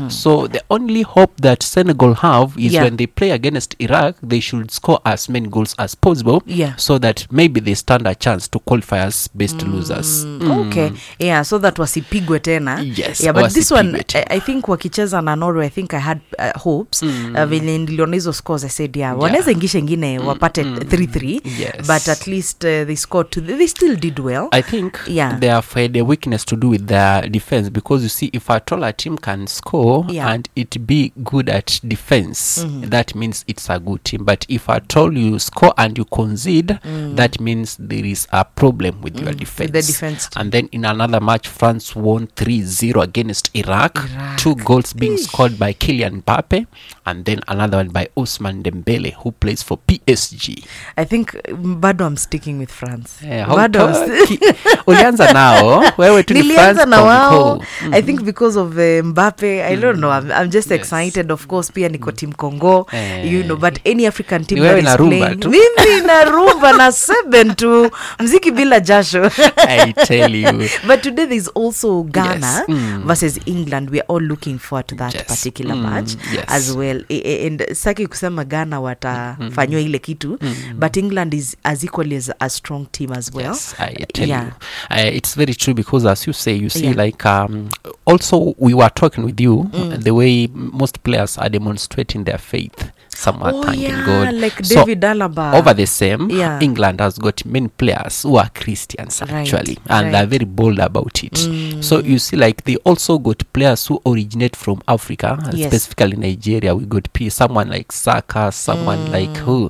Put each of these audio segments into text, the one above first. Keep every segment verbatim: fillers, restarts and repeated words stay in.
Mm-hmm. So the only hope that Senegal have is yeah. when they play against Iraq, they should score as many goals as possible yeah. so that maybe they stand a chance to qualify as best mm. losers. Mm. Okay. Yeah, so that wasipigwe tena. Yes. Yeah, but this one, I, I think wakicheza na Norway, I think I had uh, hopes. Mm. Uh, vile niliona hizo scores, I said, yeah, yeah. wanaweza ingisha ingine mm. wapate mm. three three. Yes. But at least uh, they scored two. They still did well. I think yeah. they have had a weakness to do with their defense, because you see, if at all a team can score yeah. and it be good at defense, mm-hmm. that means it's a good team. But if at all you score and you concede, mm. that means there is a problem with mm. your defense. The defense team. And then in another match, France won three zero against Iraq. Iraq. Two goals being Eesh. scored by Kylian Mbappe, and then another one by Ousmane Dembele, who plays for P S G. I think bado I'm sticking with France. Yeah, bado I'm st- ulianza nao wewe tu nilianza na wao. Mm-hmm. I think because of uh, Mbappe, I don't know, I'm, I'm just yes. excited. Of course, pia niko team Congo, eh. you know, but any African team that is playing, mimi na rumba na seven tu mziki bila jasho. I tell you. But today there's also Ghana yes. mm. versus England. We are all looking forward to that yes. particular mm. match yes. as well. And saki kusema Ghana watafanywa mm-hmm. ile kitu, mm-hmm. but England is as equally as a strong team as well. Yes, I tell yeah. you. Uh, it's very true, because as you say, you see yeah. like um, also we were talking with you mm. the way most players are demonstrating their faith. Some are oh, thanking yeah, God. like so David Alaba. Over the same, yeah. England has got many players who are Christians actually, right, and right. they're very bold about it. Mm. So you see, like they also got players who originate from Africa, yes. specifically Nigeria. We got P- someone like Saka, someone mm. like who,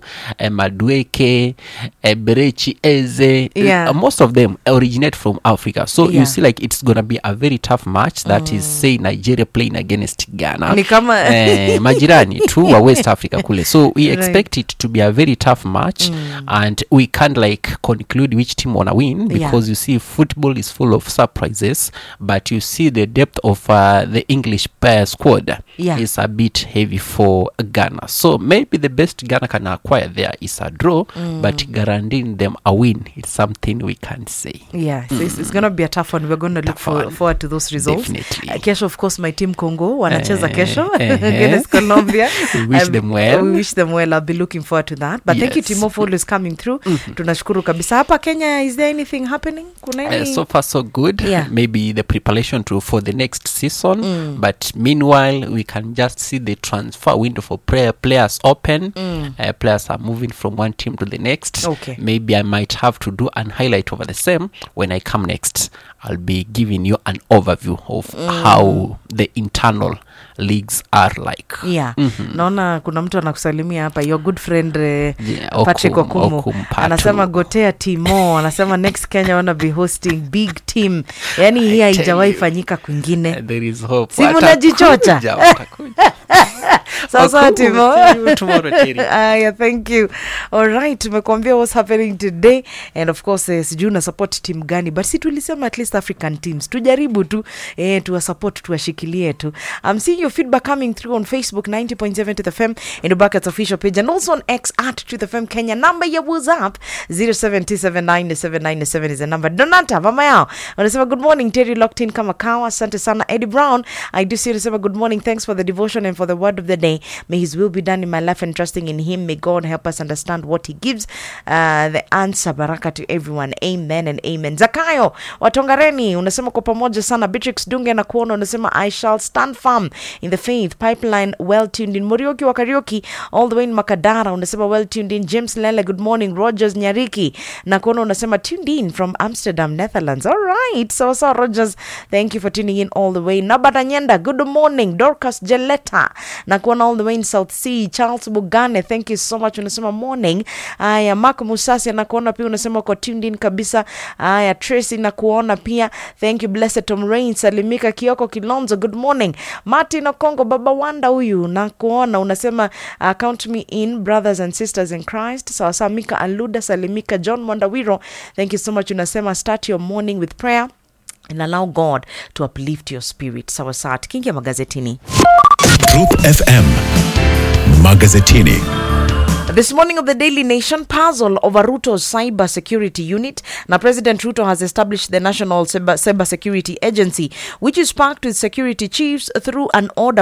Madueke, Eberechi Eze. Yeah. Uh, most of them originate from Africa. So yeah. you see, like it's gonna be a very tough match. That mm. is, say Nigeria playing against Ghana. Ni kama eh, majirani tu wa West Africa kule. So we expect right. it to be a very tough match, mm. and we can't like conclude which team wanna win, because yeah. you see, football is full of surprises, but you see the depth of uh, the English uh, squad yeah. is a bit heavy for Ghana. So maybe the best Ghana can acquire there is a draw, mm. but guaranteeing them a win, it's something we can't say. Yeah, so mm. it's, it's going to be a tough one. We're going to look for, forward to those results. Definitely. Uh, kesho, of course, my team Congo wanacheza uh, kesho uh, against Colombia. We wish um, them well. We wish them well. I'll be looking forward to that. But yes. thank you, Timo, for always coming through. Mm-hmm. Tunashukuru kabisa. Hapa Kenya, is there anything happening? Kuna any? Uh, so far, so good. Yeah. Maybe the preparation to for the next season. Mm. But meanwhile, we can just see the transfer window for player, players open. Mm. Uh, players are moving from one team to the next. Okay. Maybe I might have to do an highlight over the same. When I come next, I'll be giving you an overview of mm. how the internal leagues are like. Yeah. Mm-hmm. Naona kuna mtu anakusalimia hapa, your good friend uh, yeah, Patrick Okumu. Okum, anasema gotea Timo, anasema next Kenya wanna be hosting big team. Yani hii haijawahi fanyika kwingine. Uh, there is hope. Si mnajichocha. Sasa Timo. Tomorrow, Terry. Ah, yeah, thank you. All right, tumekuambia what's happening today, and of course uh, sijui una support team gani, but si tulisema at least African teams tujaribu tu eh tuwa support tuwashikilie tu. I'm seeing your feedback coming through on Facebook ninety point seven to the F M and Ubaka's official page, and also on X at to the F M Kenya. Number ya WhatsApp zero seven two seven nine seven nine seven is the number. Donata mama yao wanasema good morning Terry, locked in kama kawa. Asante sana. Eddie Brown, I do see you say good morning, thanks for the devotion and for the word of the day. May his will be done in my life, and trusting in him, may God help us understand what he gives uh, the answer. Baraka to everyone, amen and amen. Zakayo Watongareni unasema kwa pamoja sana. Beatrix Dunge na kuona unasema I shall stand firm in the faith. Pipeline well tuned in. Morioki wa Karaoke all the way in Makadara unasema well tuned in. James Lele good morning. Rogers Nyariki na kuona unasema tuned in from Amsterdam, Netherlands. All right, so so Rogers, thank you for tuning in all the way. Nabata Nyenda good morning. Dorcas Jeleta na kuona all the way in South Sea. Charles Bugane, thank you so much, unasema morning. Aya, Mark Musasi na kuona pia unasema kwa tuned in kabisa. Aya, Tracy na kuona pia, thank you. Blessed Tom Rain, Salimika Kioko Kilonzo good morning. Martin Okongo Baba Wanda huyu na kuona unasema uh, count me in brothers and sisters in Christ. Sawa sawa. Mika Aluda, Salimika John Mondawiro, thank you so much, unasema start your morning with prayer and allow God to uplift your spirit. Sawa sawa. Tukiingia magazetini. Group F M Magazetini. This morning of the Daily Nation, puzzle over Ruto's cyber security unit. Now, President Ruto has established the National Cyber, cyber Security Agency, which is packed with security chiefs through an order